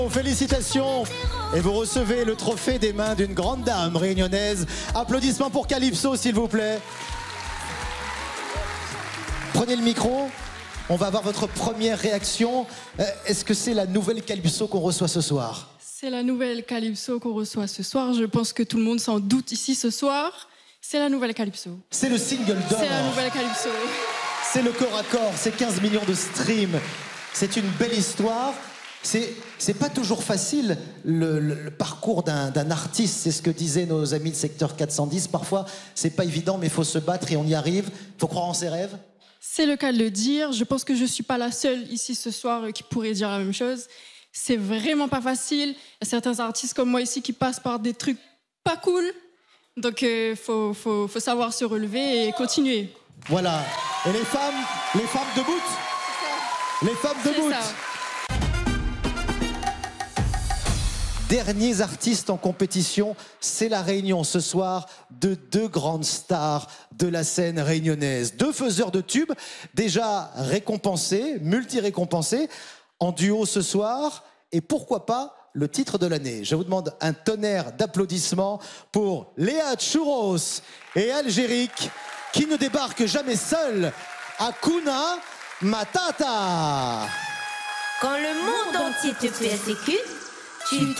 Félicitations et vous recevez le trophée des mains d'une grande dame réunionnaise. Applaudissements pour Calypso s'il vous plaît. Prenez le micro, on va avoir votre première réaction. Est-ce que c'est la nouvelle Calypso qu'on reçoit ce soir? C'est la nouvelle Calypso qu'on reçoit ce soir. Je pense que tout le monde s'en doute ici ce soir. C'est la nouvelle Calypso. C'est le single d'or. C'est la nouvelle Calypso. C'est le corps à corps, c'est 15 millions de streams. C'est une belle histoire. C'est pas toujours facile le parcours d'un artiste, c'est ce que disaient nos amis de secteur 410. Parfois, c'est pas évident, mais il faut se battre et on y arrive. Il faut croire en ses rêves. C'est le cas de le dire. Je pense que je suis pas la seule ici ce soir qui pourrait dire la même chose. C'est vraiment pas facile. Il y a certains artistes comme moi ici qui passent par des trucs pas cool. Donc, faut savoir se relever et continuer. Voilà. Et les femmes debout. Les femmes debout. Derniers artistes en compétition, c'est la réunion ce soir de deux grandes stars de la scène réunionnaise. Deux faiseurs de tubes, déjà récompensés, multi-récompensés, en duo ce soir, et pourquoi pas le titre de l'année. Je vous demande un tonnerre d'applaudissements pour Léa Chouros et Algérique, qui ne débarquent jamais seuls. Hakuna Matata. Quand le monde entier te persécute, tu